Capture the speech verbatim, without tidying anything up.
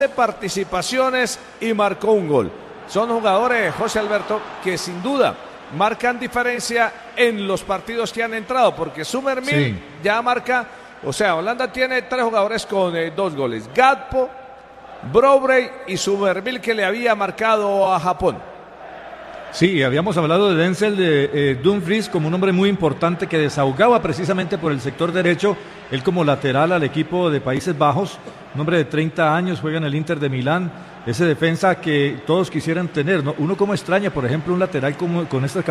de participaciones y marcó un gol. Son jugadores, José Alberto, que sin duda marcan diferencia en los partidos que han entrado, porque Summermill sí. ya marca, o sea, Holanda tiene tres jugadores con eh, dos goles, Gakpo, Brobbey y Summermill, que le había marcado a Japón. Sí, habíamos hablado de Denzel de eh, Dumfries como un hombre muy importante que desahogaba precisamente por el sector derecho, él como lateral al equipo de Países Bajos, un hombre de treinta años, juega en el Inter de Milán, ese defensa que todos quisieran tener, ¿no? Uno como extraña, por ejemplo, un lateral como, con estas capacidades